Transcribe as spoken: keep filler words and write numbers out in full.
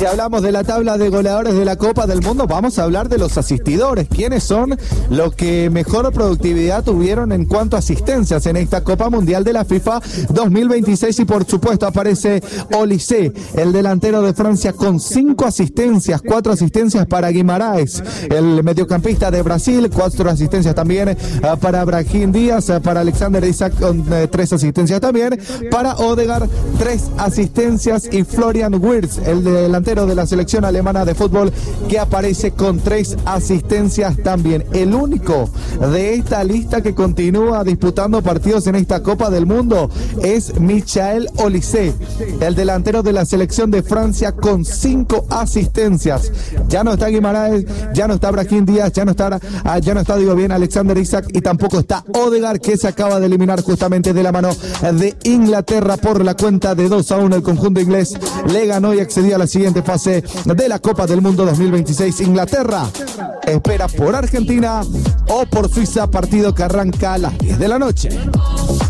si hablamos de la tabla de goleadores de la Copa del Mundo, vamos a hablar de los asistidores. ¿Quiénes son los que mejor productividad tuvieron en cuanto a asistencias en esta Copa Mundial de la FIFA dos mil veintiséis? Y por supuesto aparece Olise, el delantero de Francia, con cinco asistencias, cuatro asistencias para Guimaraes, el mediocampista de Brasil, cuatro asistencias también uh, para Brahim Díaz, uh, para Alexander Isak con uh, tres asistencias también, para Odegaard tres asistencias, y Florian Wirtz, el delantero de la selección alemana de fútbol, que aparece con tres asistencias también. El único de esta lista que continúa disputando partidos en esta Copa del Mundo es Michael Olise, el delantero de la selección de Francia, con cinco asistencias. Ya no está Guimaraes, ya no está Brahim Díaz, ya no está, ya no está, digo bien, Alexander Isak, y tampoco está Odegaard, que se acaba de eliminar justamente de la mano de Inglaterra por la cuenta de dos a uno. El conjunto inglés le ganó y accedió a la siguiente fase de la Copa del Mundo dos mil veintiséis. Inglaterra espera por Argentina o por Suiza, partido que arranca a las diez de la noche.